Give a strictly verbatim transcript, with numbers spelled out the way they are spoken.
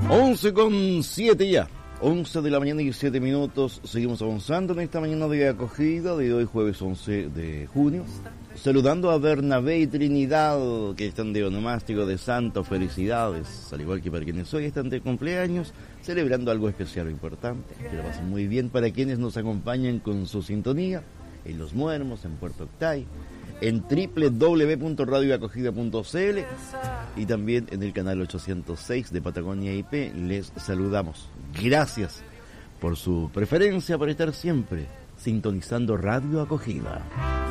once con siete ya, once de la mañana y siete minutos. Seguimos avanzando en esta mañana de acogida de hoy, jueves once de junio. Saludando a Bernabé y Trinidad, que están de onomástico de santo, felicidades, al igual que para quienes hoy están de cumpleaños, celebrando algo especial o importante. Que lo pasen muy bien para quienes nos acompañan con su sintonía en Los Muermos, en Puerto Octay, en doble u doble u doble u punto radio acogida punto c l y también en el canal ochocientos seis de Patagonia I P. Les saludamos. Gracias por su preferencia, por estar siempre sintonizando Radio Acogida.